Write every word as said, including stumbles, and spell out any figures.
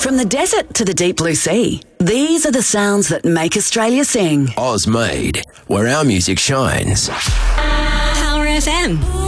From the desert to the deep blue sea, these are the sounds that make Australia sing. Oz Made, where our music shines. Power F M.